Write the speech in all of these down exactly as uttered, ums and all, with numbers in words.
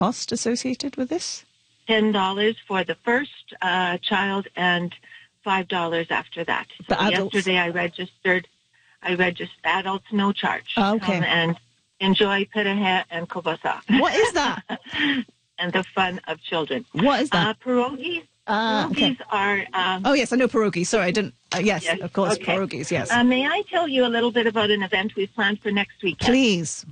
cost associated with this? ten dollars for the first uh, child and five dollars after that. So But adults? Yesterday I registered, I registered adults, no charge. Oh, okay. Come and enjoy perehe and kobasa. What is that? And the fun of children. What is that? Uh, pierogies. Ah, pierogies okay. are... Um, Oh, yes, I know pierogies. Sorry, I didn't... Uh, yes, yes, of course, okay. pierogies, yes. Uh, may I tell you a little bit about an event we've planned for next weekend? Please.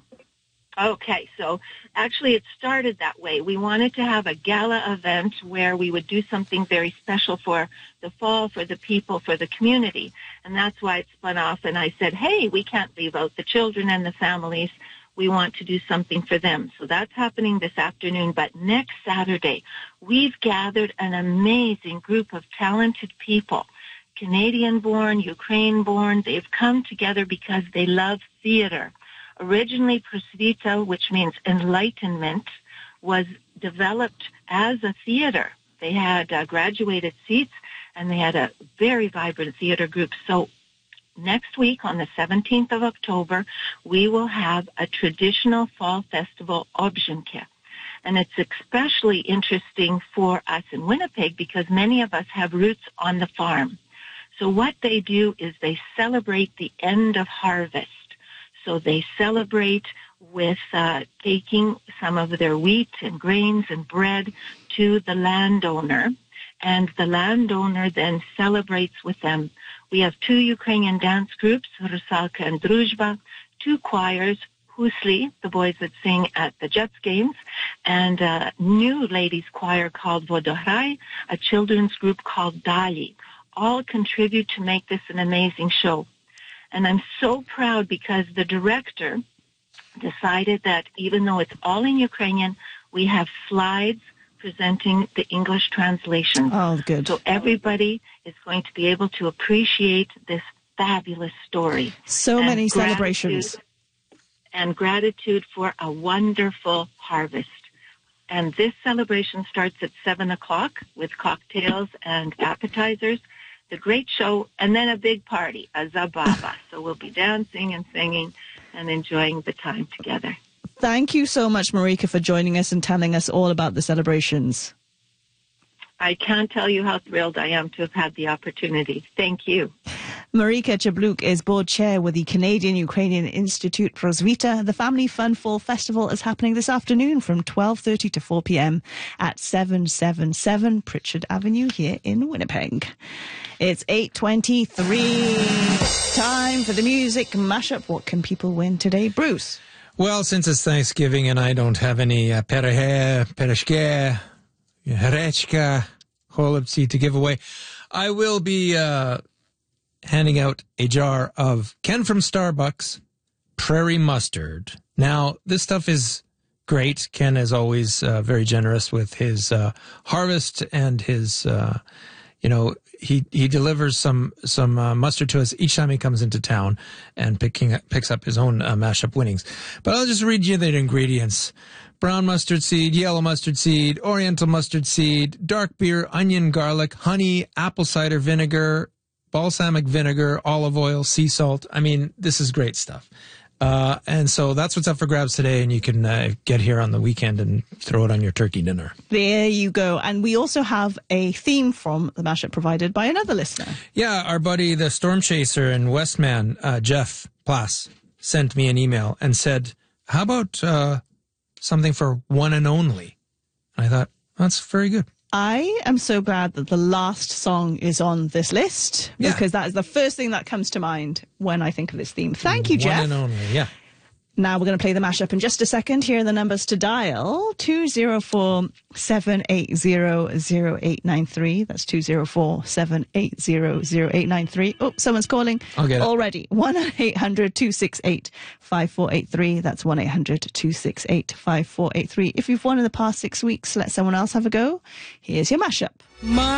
Okay, so actually it started that way. We wanted to have a gala event where we would do something very special for the fall, for the people, for the community. And that's why it spun off. And I said, hey, we can't leave out the children and the families. We want to do something for them. So that's happening this afternoon. But next Saturday, we've gathered an amazing group of talented people, Canadian-born, Ukraine-born. They've come together because they love theater. Originally, Prosvita, which means enlightenment, was developed as a theater. They had uh, graduated seats, and they had a very vibrant theater group. So next week, on the seventeenth of October, we will have a traditional fall festival, Obzhinke. And it's especially interesting for us in Winnipeg because many of us have roots on the farm. So what they do is they celebrate the end of harvest. So they celebrate with uh, taking some of their wheat and grains and bread to the landowner, and the landowner then celebrates with them. We have two Ukrainian dance groups, Rusalka and Druzhba, two choirs, Husli, the boys that sing at the Jets games, and a new ladies choir called Vodohrai, a children's group called Dali. All contribute to make this an amazing show. And I'm so proud because the director decided that even though it's all in Ukrainian, we have slides presenting the English translation. Oh, good. So everybody is going to be able to appreciate this fabulous story. So and many gratitude- celebrations. And gratitude for a wonderful harvest. And this celebration starts at seven o'clock with cocktails and appetizers, the great show, and then a big party, a zabava. So we'll be dancing and singing and enjoying the time together. Thank you so much, Marika, for joining us and telling us all about the celebrations. I can't tell you how thrilled I am to have had the opportunity. Thank you. Marika Chabluk is board chair with the Canadian-Ukrainian Institute Prosvita. The Family Fun Fall Festival is happening this afternoon from twelve thirty to four p.m. at seven seventy-seven Pritchard Avenue here in Winnipeg. It's eight twenty-three. Time for the music mashup. What can people win today? Bruce? Well, since it's Thanksgiving and I don't have any uh, perehe, pereshke, herechka, holubtsi to give away, I will be uh, handing out a jar of Ken from Starbucks Prairie Mustard. Now, this stuff is great. Ken is always uh, very generous with his uh, harvest and his, uh, you know, he he delivers some some uh, mustard to us each time he comes into town and picking picks up his own uh, mashup winnings. But I'll just read you the ingredients. Brown mustard seed, yellow mustard seed, oriental mustard seed, dark beer, onion, garlic, honey, apple cider vinegar, balsamic vinegar, olive oil, sea salt. I mean, this is great stuff. Uh, and so that's what's up for grabs today, and you can uh, get here on the weekend and throw it on your turkey dinner. There you go. And we also have a theme from the mashup provided by another listener. Yeah, our buddy, the storm chaser in Westman, uh, Jeff Plass, sent me an email and said, how about uh, something for one and only? And I thought, that's very good. I am so glad that the last song is on this list Yeah. because that is the first thing that comes to mind when I think of this theme. Thank you, Jeff. One and only, yeah. Now we're going to play the mashup in just a second. Here are the numbers to dial. two zero four, seven eight zero, zero eight nine three. That's two zero four, seven eight zero, zero eight nine three. Oh, someone's calling I'll get it. already. one eight hundred, two six eight, five four eight three. That's one eight hundred, two six eight, five four eight three. If you've won in the past six weeks, let someone else have a go. Here's your mashup. My